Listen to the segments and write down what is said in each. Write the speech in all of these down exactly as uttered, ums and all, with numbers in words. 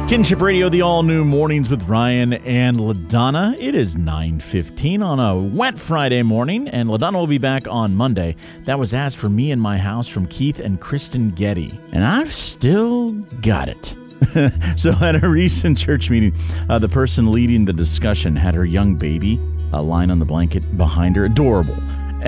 Kinship Radio, the all-new Mornings with Ryan and LaDonna. It is nine fifteen on a wet Friday morning, and LaDonna will be back on Monday. That was As For Me in My House from Keith and Kristen Getty. And I've still got it. So at a recent church meeting, uh, the person leading the discussion had her young baby uh, lying on the blanket behind her. Adorable.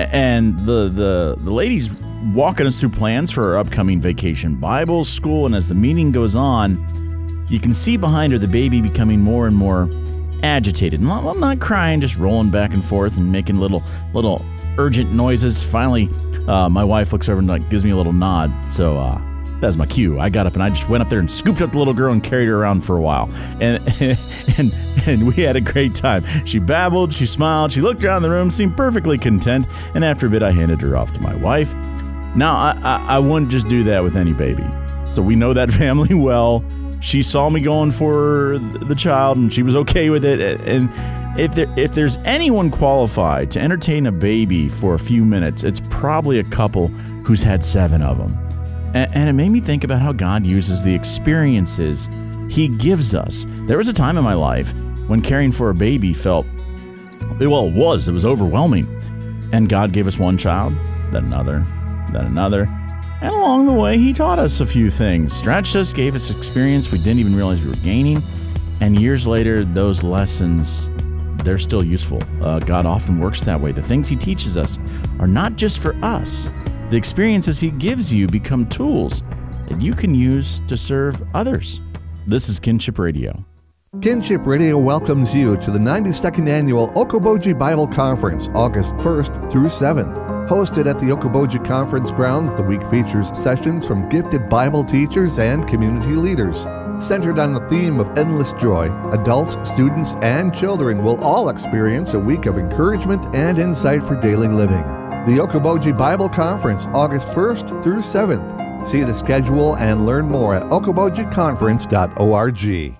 And the, the, the lady's walking us through plans for her upcoming vacation Bible school, and as the meeting goes on, you can see behind her the baby becoming more and more agitated. Not, well, not crying, just rolling back and forth and making little little urgent noises. Finally, uh, my wife looks over and like gives me a little nod. So uh, that's my cue. I got up and I just went up there and scooped up the little girl and carried her around for a while. And and and we had a great time. She babbled, she smiled, she looked around the room, seemed perfectly content. And after a bit, I handed her off to my wife. Now, I, I, I wouldn't just do that with any baby. So we know that family well. She saw me going for the child, and she was okay with it. And if there, if there's anyone qualified to entertain a baby for a few minutes, it's probably a couple who's had seven of them. And, and it made me think about how God uses the experiences He gives us. There was a time in my life when caring for a baby felt, well, it was. It was overwhelming. And God gave us one child, then another, then another. And along the way, He taught us a few things, stretched us, gave us experience we didn't even realize we were gaining. And years later, those lessons, they're still useful. Uh, God often works that way. The things He teaches us are not just for us. The experiences He gives you become tools that you can use to serve others. This is Kinship Radio. Kinship Radio welcomes you to the ninety-second Annual Okoboji Bible Conference, August first through seventh. Hosted at the Okoboji Conference grounds, the week features sessions from gifted Bible teachers and community leaders. Centered on the theme of endless joy, adults, students, and children will all experience a week of encouragement and insight for daily living. The Okoboji Bible Conference, August first through seventh. See the schedule and learn more at okoboji conference dot org.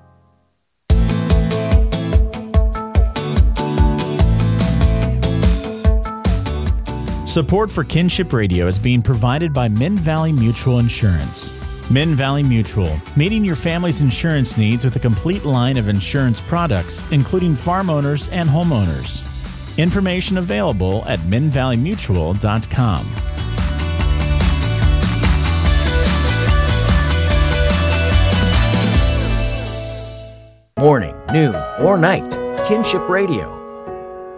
Support for Kinship Radio is being provided by Min Valley Mutual Insurance. Min Valley Mutual, meeting your family's insurance needs with a complete line of insurance products, including farm owners and homeowners. Information available at min valley mutual dot com. Morning, noon, or night, Kinship Radio.